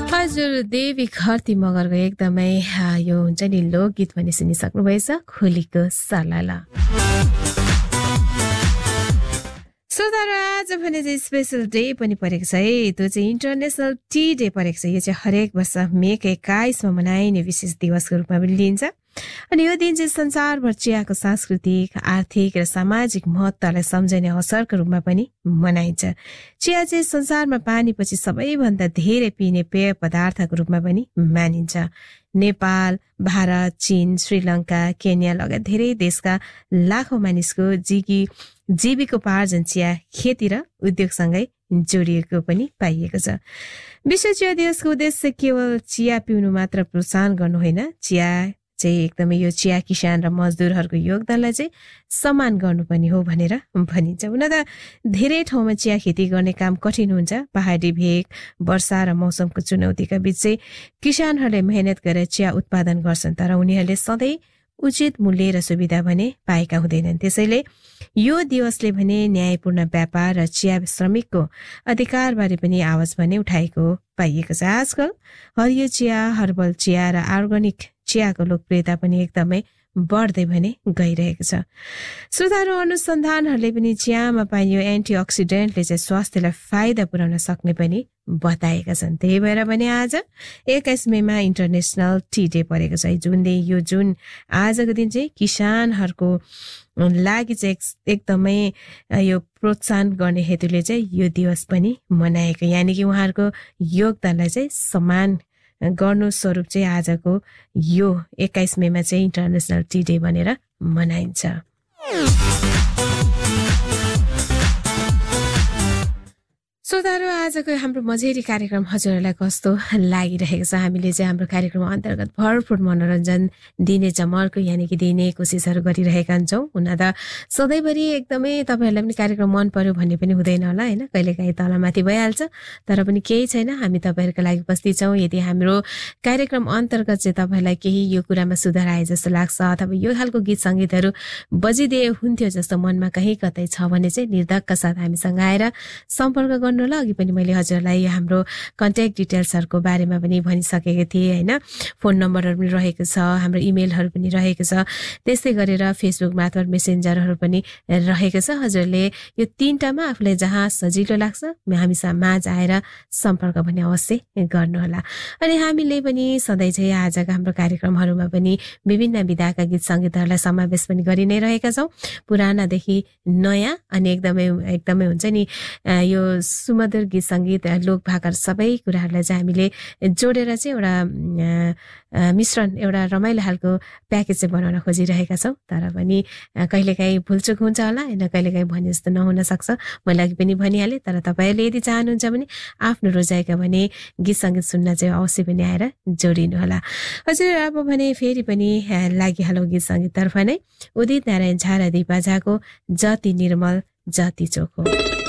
हजुर देवी घरती मगरको एकदमै यो हुन्छ नि लोकगीत पनि सुनिसक्नु भएछ खोलीको सलाला। तर आज भने चाहिँ स्पेशल डे पनि परेको छ है, त्यो चाहिँ इन्टरनेसनल टी डे परेको छ। यो चाहिँ हरेक वर्ष मे 21 मनाइने विशेष दिवसको रूपमा पनि लिइन्छ। अनि यो दिन चाहिँ संसारभर चियाको सांस्कृतिक, आर्थिक र सामाजिक महत्त्वलाई सम्झने अवसरको रूपमा पनि मनाइन्छ। चिया चाहिँ संसारमा पानीपछि सबैभन्दा धेरै पिइने पेय पदार्थको रूपमा पनि मानिन्छ। नेपाल, भारत, चीन, श्रीलङ्का, केन्या लगायत धेरै देशका लाखौं मानिसको जीविकोपार्जन चिया खेती र उद्योगसँगै जोडिएको पनि पाइएको छ। विश्व चिया दिवसको उद्देश्य केवल चिया पिउनु मात्र प्रोत्साहन गर्नु होइन, चिया चाहिँ एकदमै यो चिया किसान र मजदुरहरूको योगदानलाई चाहिँ सम्मान गर्नु पनि हो भनेर भनिन्छ। हुन त धेरै ठाउँमा चिया खेती गर्ने काम कठिन हुन्छ। पहाडी भेग, वर्षा र मौसमको चुनौतीका बीच चाहिँ किसानहरूले मेहनत गरेर चिया उत्पादन गर्छन्, तर उनीहरूले सधैँ उचित मूल्य र सुविधा भने पाएका हुँदैनन्। त्यसैले यो दिवसले भने न्यायपूर्ण व्यापार र चिया श्रमिकको अधिकारबारे पनि आवाज भने उठाएको पाइएको छ। आजकल हरियो चिया, हर्बल चिया र अर्ग्यानिक चियाको लोकप्रियता पनि एकदमै बढ्दै भने गइरहेको छ। श्रोताहरू, अनुसन्धानहरूले पनि चियामा पाइने एन्टिअक्सिडेन्टले चाहिँ स्वास्थ्यलाई फाइदा पुर्याउन सक्ने पनि बताएका छन्। त्यही भएर भने आज 21 मेमा इन्टरनेसनल टी डे परेको छ। जुन आजको दिन चाहिँ किसानहरूको लागि चाहिँ एकदमै यो प्रोत्साहन गर्ने हेतुले चाहिँ यो दिवस पनि मनाएको, यानि कि उहाँहरूको योगदानलाई चाहिँ सम्मान गर्नु स्वरूप चाहिँ आजको यो 21 मेमा चाहिँ इन्टरनेसनल टी डे भनेर मनाइन्छ। श्रोताहरू, आजको हाम्रो मजेरी कार्यक्रम हजुरहरूलाई कस्तो लागिरहेको छ? हामीले चाहिँ हाम्रो कार्यक्रम अन्तर्गत भरपूर मनोरञ्जन दिने जमर्को यानि कि दिने कोसिसहरू गरिरहेका हुन्छौँ। हुन त सधैँभरि एकदमै तपाईँहरूलाई पनि कार्यक्रम मन पर्यो भन्ने पनि हुँदैन होला होइन, कहिलेकाहीँ तलमाथि भइहाल्छ। तर पनि केही छैन, हामी तपाईँहरूको लागि उपस्थित छौँ। यदि हाम्रो कार्यक्रम अन्तर्गत चाहिँ तपाईँहरूलाई केही यो कुरामा सुधार आए जस्तो लाग्छ अथवा यो खालको गीत सङ्गीतहरू बजिदिए हुन्थ्यो जस्तो मनमा कहीँ कतै छ भने चाहिँ निर्धक्क साथ हामीसँग आएर सम्पर्क गर्नु होला। अघि पनि मैले हजुरलाई हाम्रो कन्ट्याक्ट डिटेल्सहरूको बारेमा पनि भनिसकेको थिएँ होइन। फोन नम्बरहरू पनि रहेको छ, हाम्रो इमेलहरू पनि रहेको छ, त्यस्तै गरेर फेसबुक मार्फत मेसेन्जरहरू पनि रहेको छ। हजुरले यो तीनटामा आफूलाई जहाँ सजिलो लाग्छ हामीसँग माझ आएर सम्पर्क पनि अवश्य गर्नुहोला। अनि हामीले पनि सधैँ चाहिँ आजका हाम्रो कार्यक्रमहरूमा पनि विभिन्न विधाका गीत सङ्गीतहरूलाई समावेश पनि गरि नै रहेका छौँ, पुरानादेखि नयाँ। अनि एकदमै हुन्छ नि यो सुमधुर गीत सङ्गीत, लोक भाका सबै कुराहरूलाई चाहिँ हामीले जोडेर चाहिँ एउटा मिश्रण, एउटा रमाइलो खालको प्याकेज चाहिँ बनाउन खोजिरहेका छौँ। तर पनि कहिलेकाहीँ भुलचुक हुन्छ होला होइन, कहिलेकाहीँ भने जस्तो नहुन सक्छ। मैले अघि पनि भनिहालेँ, तर तपाईँहरूले यदि चाहनुहुन्छ भने आफ्नो रोजाइका भने गीत सङ्गीत सुन्न चाहिँ अवश्य पनि आएर जोडिनु होला। हजुर, अब भने फेरि पनि लागिहालौँ गीत सङ्गीततर्फ नै। उदित नारायण झा र दिपा झाको जति निर्मल जति चोखो।